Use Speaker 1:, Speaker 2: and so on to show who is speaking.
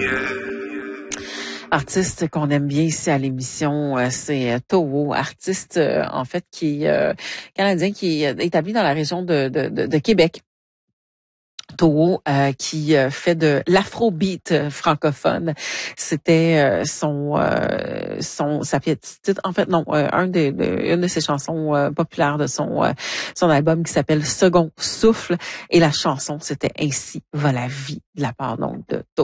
Speaker 1: Artiste qu'on aime bien ici à l'émission, c'est Toho, artiste en fait qui est canadien, qui est établi dans la région de Québec. Toho, qui fait de l'afrobeat francophone. C'était sa pièce titre, en fait non, une de ses chansons populaires de son album qui s'appelle Second Souffle, et la chanson c'était Ainsi va la vie, de la part donc de Toho.